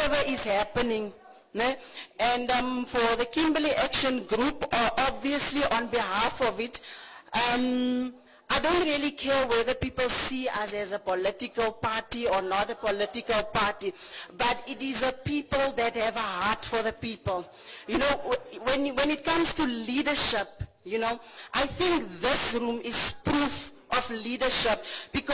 whatever is happening. Ne? And for the Kimberley Action Group, obviously on behalf of it, I don't really care whether people see us as a political party or not a political party, but it is a people that have a heart for the people. You know, when it comes to leadership, you know, I think this room is proof of leadership, because